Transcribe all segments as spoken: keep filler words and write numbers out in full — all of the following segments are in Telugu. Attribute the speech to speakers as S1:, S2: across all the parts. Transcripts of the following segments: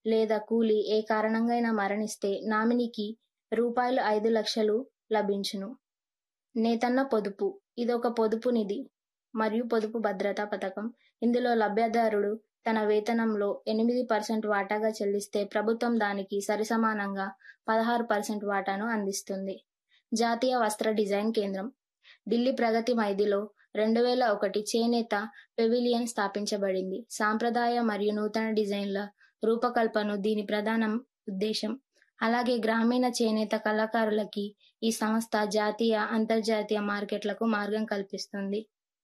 S1: లేదా కూలి ఏ కారణంగైనా మరణిస్తే నామినీకి రూపాయలు ఐదు లక్షలు లభించును. నేతన్న పొదుపు ఇదొక పొదుపు నిధి మరియు పొదుపు భద్రతా పథకం. ఇందులో లబ్ధిదారుడు తన వేతనంలో ఎనిమిది పర్సెంట్ వాటాగా చెల్లిస్తే ప్రభుత్వం దానికి సరిసమానంగా పదహారు పర్సెంట్ వాటాను అందిస్తుంది. జాతీయ వస్త్ర డిజైన్ కేంద్రం ఢిల్లీ ప్రగతి మైదిలో రెండు వేల ఒకటి చేనేత పెవిలియన్ స్థాపించబడింది. సాంప్రదాయ మరియు నూతన డిజైన్ల రూపకల్పన దీని ప్రధాన ఉద్దేశం. అలాగే గ్రామీణ చేనేత కళాకారులకి ఈ సంస్థ జాతీయ, అంతర్జాతీయ మార్కెట్లకు మార్గం కల్పిస్తుంది.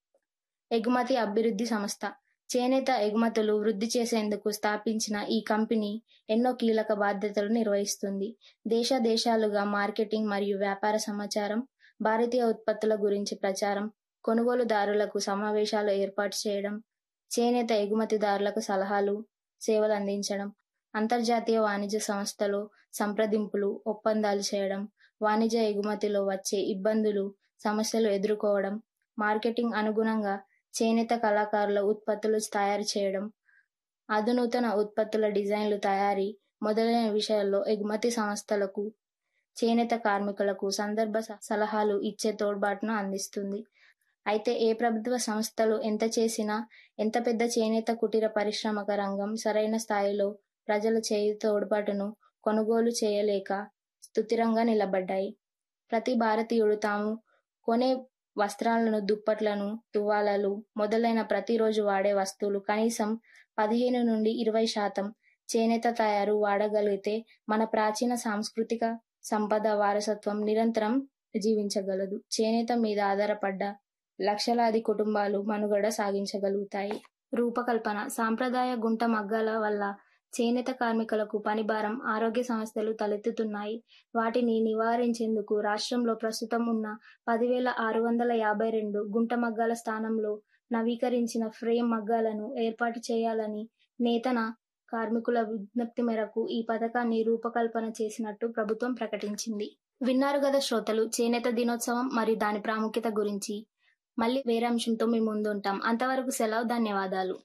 S1: ఎగుమతి అభివృద్ధి సంస్థ చేనేత ఎగుమతులు వృద్ధి చేసేందుకు స్థాపించిన ఈ కంపెనీ ఎన్నో కీలక బాధ్యతలు నిర్వహిస్తుంది. దేశ దేశాలుగా మార్కెటింగ్ మరియు వ్యాపార సమాచారం, భారతీయ ఉత్పత్తుల గురించి ప్రచారం, కొనుగోలుదారులకు సమావేశాలు ఏర్పాటు చేయడం, చేనేత ఎగుమతిదారులకు సలహాలు, సేవలు అందించడం, అంతర్జాతీయ వాణిజ్య సంస్థలో సంప్రదింపులు, ఒప్పందాలు చేయడం, వాణిజ్య ఎగుమతిలో వచ్చే ఇబ్బందులు, సమస్యలు ఎదుర్కోవడం, మార్కెటింగ్ అనుగుణంగా చేనేత కళాకారుల ఉత్పత్తులు తయారు చేయడం, అధునూతన ఉత్పత్తుల డిజైన్లు తయారీ మొదలైన విషయాల్లో ఎగుమతి సంస్థలకు చేనేత కార్మికులకు సందర్భ సలహాలు ఇచ్చే తోడ్పాటును అందిస్తుంది. అయితే ఏ ప్రభుత్వ సంస్థలు ఎంత చేసినా, ఎంత పెద్ద చేనేత కుటీర పరిశ్రమక రంగం సరైన స్థాయిలో ప్రజల చేయి తోడ్పాటును కొనుగోలు చేయలేక స్థిరంగా నిలబడ్డాయి. ప్రతి భారతీయుడు తాము కొనే వస్త్రాలను, దుప్పట్లను, తువ్వాలలు మొదలైన ప్రతిరోజు వాడే వస్తువులు కనీసం పదిహేను నుండి ఇరవై శాతం చేనేత తయారు వాడగలిగితే మన ప్రాచీన సాంస్కృతిక సంపద వారసత్వం నిరంతరం జీవించగలదు. చేనేత మీద ఆధారపడ్డ లక్షలాది కుటుంబాలు మనుగడ సాగించగలుగుతాయి. రూపకల్పన సాంప్రదాయ గుంట మగ్గాల వల్ల చేనేత కార్మికులకు పనిభారం, ఆరోగ్య సమస్యలు తలెత్తుతున్నాయి. వాటిని నివారించేందుకు రాష్ట్రంలో ప్రస్తుతం ఉన్న పదివేల ఆరు వందల యాభై రెండు గుంట మగ్గాల స్థానంలో నవీకరించిన ఫ్రేమ్ మగ్గాలను ఏర్పాటు చేయాలని నేతన కార్మికుల విజ్ఞప్తి మేరకు ఈ పథకాన్ని రూపకల్పన చేసినట్టు ప్రభుత్వం ప్రకటించింది. విన్నారు కదా శ్రోతలు, చేనేత దినోత్సవం మరియు దాని ప్రాముఖ్యత గురించి. మళ్ళీ వేరే అంశంతో మీ ముందు ఉంటాం. అంతవరకు సెలవు. ధన్యవాదాలు.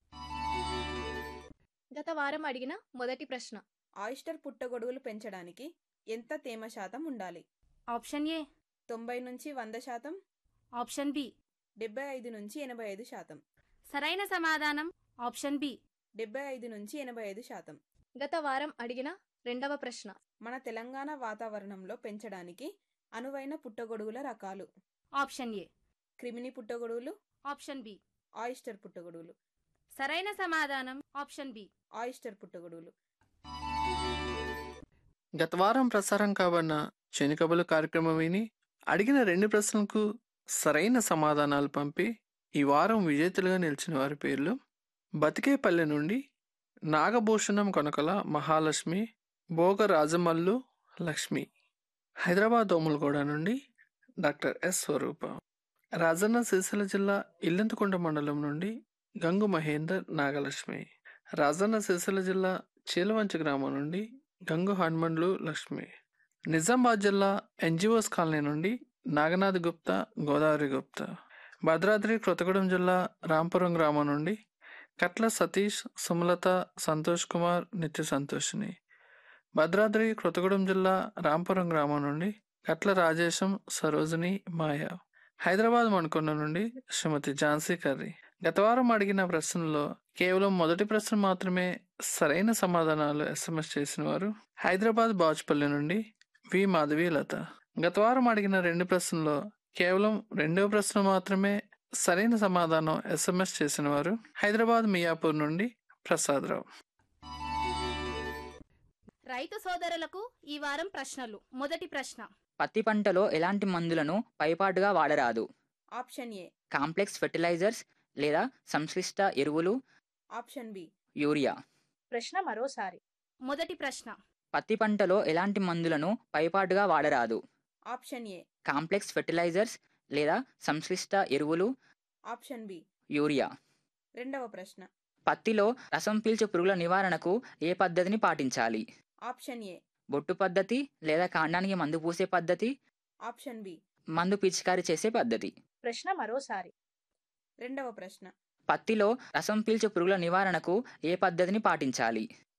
S2: గత వారం అడిగిన మొదటి ప్రశ్న,
S3: ఆయిస్టర్ పుట్టగొడుగులు పెంచడానికి ఎంత తేమ శాతం ఉండాలి?
S2: ఆప్షన్ ఏ
S3: తొంభై నుంచి వంద శాతం,
S2: ఆప్షన్ బి
S3: డెబ్బై ఐదు నుంచి ఎనభై ఐదు శాతం.
S2: సరైన సమాధానం ఆప్షన్ బి,
S3: డెబ్బై ఐదు నుంచి ఎనభై ఐదు శాతం.
S2: గత వారం అడిగిన రెండవ ప్రశ్న,
S3: మన తెలంగాణ వాతావరణంలో పెంచడానికి అనువైన పుట్టగొడుగుల రకాలు.
S2: ఆప్షన్ ఏ
S3: క్రిమిని పుట్టగొడుగులు,
S2: ఆప్షన్ బి
S3: ఆయిస్టర్ పుట్టగొడుగులు.
S2: సరైన సమాధానం ఆప్షన్ బి,
S3: ఆయిస్టర్ పుట్టగొడుగులు.
S4: గత వారం ప్రసారం కాబడిన చెనికబులు కార్యక్రమం విని అడిగిన రెండు ప్రశ్నలకు సరైన సమాధానాలు పంపి ఈ వారం విజేతలుగా నిలిచిన వారి పేర్లు: బతికేపల్లె నుండి నాగభూషణం కొనకల మహాలక్ష్మి, భోగ రాజమల్లు లక్ష్మి, హైదరాబాద్ దోములగూడ నుండి డాక్టర్ ఎస్ స్వరూప, రాజన్న సిరిసిల్ల జిల్లా ఇల్లంతకుంట మండలం నుండి గంగు మహేందర్ నాగలక్ష్మి, రాజన్న సిరిసిల్ల జిల్లా చీలవంచ గ్రామం నుండి గంగు హనుమండ్లు లక్ష్మి, నిజామాబాద్ జిల్లా ఎన్జిఓస్ కాలనీ నుండి నాగనాథ్ గుప్తా, గోదావరి గుప్తా, భద్రాద్రి కొత్తగూడెం జిల్లా రాంపురం గ్రామం నుండి కట్ల సతీష్, సుమలత, సంతోష్ కుమార్, నిత్య సంతోషిని, భద్రాద్రి కొత్తగూడెం జిల్లా రాంపురం గ్రామం నుండి కట్ల రాజేశం, సరోజిని, మాయ, హైదరాబాద్ మణకొండ నుండి శ్రీమతి ఝాన్సీ కర్రీ. గత వారం అడిగిన ప్రశ్నలో కేవలం మొదటి ప్రశ్న మాత్రమే సరైన సమాధానాలు ఎస్ఎంఎస్ చేసిన వారు హైదరాబాద్ బాచుపల్లి నుండి వి మాధవి లత. గత వారం అడిగిన రెండు ప్రశ్నల్లో కేవలం రెండవ ప్రశ్న మాత్రమే సరైన సమాధానం ఎస్ఎంఎస్ చేసిన వారు హైదరాబాద్ మియాపూర్ నుండి ప్రసాదరావు.
S2: రైతు సోదరులకు ఈ వారం ప్రశ్నలు. మొదటి ప్రశ్న,
S5: పత్తి పంటలో ఎలాంటి మందులను పైపాటుగా వాడరాదు?
S3: ఆప్షన్ ఏ
S5: కాంప్లెక్స్ ఫెర్టిలైజర్స్ లేదా సంశ్లిష్ట ఎరువులు,
S3: ఆప్షన్ బి
S5: యూరియా.
S2: ప్రశ్న మరోసారి. మొదటి ప్రశ్న,
S5: పత్తి పంటలో ఎలాంటి మందులను పైపాటుగా వాడరాదు?
S3: ఆప్షన్ ఏ
S5: కాంప్లెక్స్ ఫెర్టిలైజర్స్ లేదా సంశ్లిష్ట ఎరువులు,
S3: ఆప్షన్ బి
S5: యూరియా.
S3: రెండవ ప్రశ్న,
S5: పత్తిలో రసం పీల్చే పురుగుల నివారణకు ఏ పద్ధతిని పాటించాలి?
S3: ఆప్షన్ ఏ
S5: బొట్టు పద్ధతి లేదా కాండానికి మందు పూసే పద్ధతి,
S3: ఆప్షన్ బి
S5: మందు పిచికారీ చేసే పద్ధతి.
S2: ప్రశ్న మరోసారి.
S3: రెండవ ప్రశ్న,
S5: పత్తిలో రసం పీల్చే పురుగుల నివారణకు ఏ పద్ధతిని పాటించాలి?